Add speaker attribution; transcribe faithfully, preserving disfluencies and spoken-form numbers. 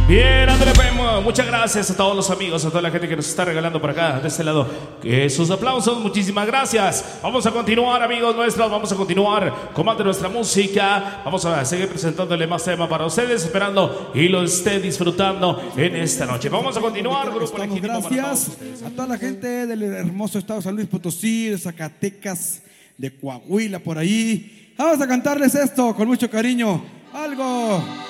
Speaker 1: Bien, André Pemo, muchas gracias a todos los amigos, a toda la gente que nos está regalando por acá, de este lado. Que sus aplausos, muchísimas gracias. Vamos a continuar, amigos nuestros, vamos a continuar con más de nuestra música. Vamos a seguir presentándole más tema para ustedes, esperando y lo esté disfrutando en esta noche. Vamos a continuar, grupo
Speaker 2: Estamos, gracias a toda la gente del hermoso estado de San Luis Potosí, de Zacatecas, de Coahuila, por ahí. Vamos a cantarles esto con mucho cariño. Algo